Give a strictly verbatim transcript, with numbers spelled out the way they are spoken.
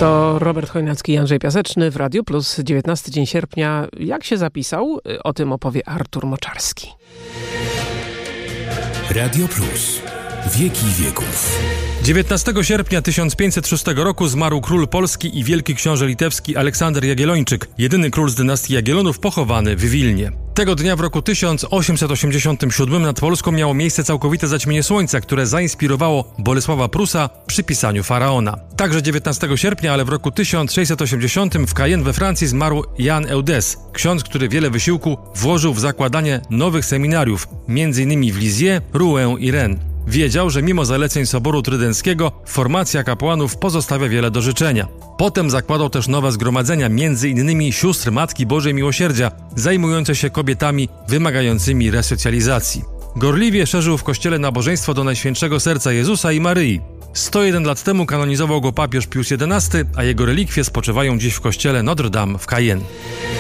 To Robert Chojnacki i Andrzej Piaseczny w Radiu Plus. dziewiętnasty dzień sierpnia. Jak się zapisał? O tym opowie Artur Moczarski. Radio Plus. Wieki wieków. dziewiętnastego sierpnia tysiąc pięćset szóstego roku zmarł król Polski i wielki książę litewski Aleksander Jagiellończyk, jedyny król z dynastii Jagiellonów pochowany w Wilnie. Tego dnia w roku tysiąc osiemset osiemdziesiątym siódmym nad Polską miało miejsce całkowite zaćmienie słońca, które zainspirowało Bolesława Prusa przy pisaniu Faraona. Także dziewiętnastego sierpnia, ale w roku tysiąc sześćset osiemdziesiątym w Cayenne we Francji zmarł Jan Eudès, ksiądz, który wiele wysiłku włożył w zakładanie nowych seminariów, między innymi w Lisieux, Rouen i Rennes. Wiedział, że mimo zaleceń Soboru Trydenckiego formacja kapłanów pozostawia wiele do życzenia. Potem zakładał też nowe zgromadzenia, między innymi sióstr Matki Bożej Miłosierdzia, zajmujące się kobietami wymagającymi resocjalizacji. Gorliwie szerzył w kościele nabożeństwo do Najświętszego Serca Jezusa i Maryi. sto jeden lat temu kanonizował go papież Pius jedenasty, a jego relikwie spoczywają dziś w kościele Notre Dame w Cayenne.